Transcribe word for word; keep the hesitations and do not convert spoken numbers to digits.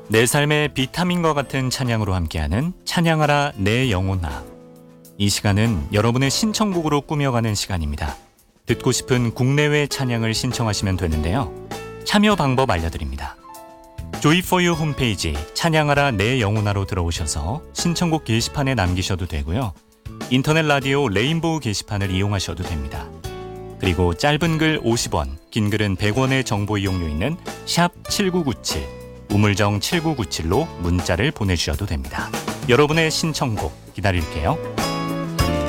내 삶의 비타민과 같은 찬양으로 함께하는 찬양하라 내 영혼아. 이 시간은 여러분의 신청곡으로 꾸며가는 시간입니다. 듣고 싶은 국내외 찬양을 신청하시면 되는데요. 참여 방법 알려드립니다. 조이포유 홈페이지 찬양하라 내 영혼아로 들어오셔서 신청곡 게시판에 남기셔도 되고요. 인터넷 라디오 레인보우 게시판을 이용하셔도 됩니다. 그리고 짧은 글 오십 원, 긴 글은 백 원의 정보 이용료 있는 샵 칠구구칠, 우물정 칠구구칠로 문자를 보내주셔도 됩니다. 여러분의 신청곡 기다릴게요.